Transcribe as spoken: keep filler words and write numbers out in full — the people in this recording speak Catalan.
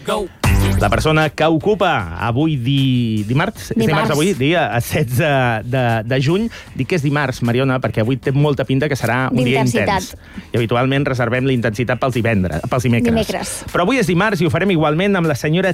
La persona que ocupa avui di... dimarts, dimarts. dimarts avui, dia setze de, de juny. Dic que és dimarts, Mariona, perquè avui té molta pinta que serà un dia intens. I habitualment reservem la intensitat pels divendres, pels dimecres. dimecres. Però avui és dimarts i ho farem igualment amb la senyora